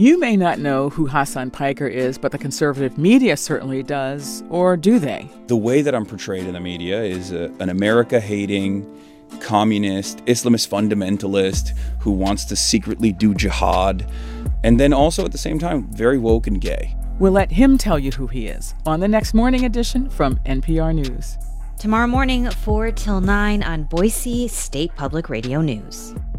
You may not know who Hasan Piker is, but the conservative media certainly does. Or do they? The way that I'm portrayed in the media is an America-hating, communist, Islamist fundamentalist who wants to secretly do jihad, and then also at the same time, very woke and gay. We'll let him tell you who he is on the next morning edition from NPR News. Tomorrow morning, 4 till 9 on Boise State Public Radio News.